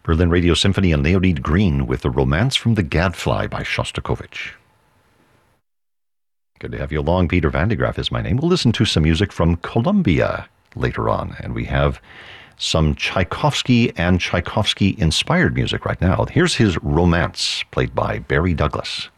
Berlin Radio Symphony and Leonid Green with The Romance from the Gadfly by Shostakovich. Good to have you along. Peter Van de Graaff is my name. We'll listen to some music from Colombia later on, and we have some Tchaikovsky and Tchaikovsky-inspired music right now. Here's his Romance, played by Barry Douglas.